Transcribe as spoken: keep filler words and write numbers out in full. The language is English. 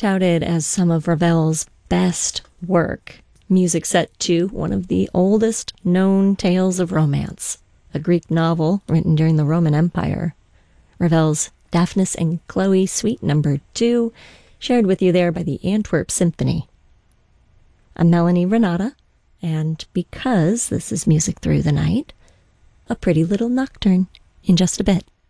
touted as some of Ravel's best work. Music set to one of the oldest known tales of romance, a Greek novel written during the Roman Empire. Ravel's Daphnis and Chloe Suite Number two, shared with you there by the Antwerp Symphony. I'm Melanie Renata, and because this is Music Through the Night, a pretty little nocturne in just a bit.